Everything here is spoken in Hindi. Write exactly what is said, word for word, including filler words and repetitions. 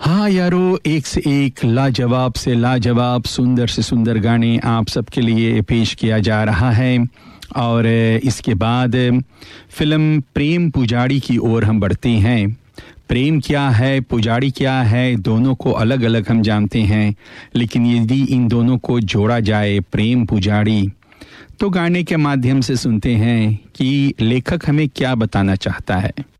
हाँ यारो, एक से एक लाजवाब से लाजवाब, सुंदर से सुंदर गाने आप सबके लिए पेश किया जा रहा है। और इसके बाद फिल्म प्रेम पुजारी की ओर हम बढ़ते हैं। प्रेम क्या है, पुजारी क्या है, दोनों को अलग अलग हम जानते हैं, लेकिन यदि इन दोनों को जोड़ा जाए, प्रेम पुजारी, तो गाने के माध्यम से सुनते हैं कि लेखक हमें क्या बताना चाहता है।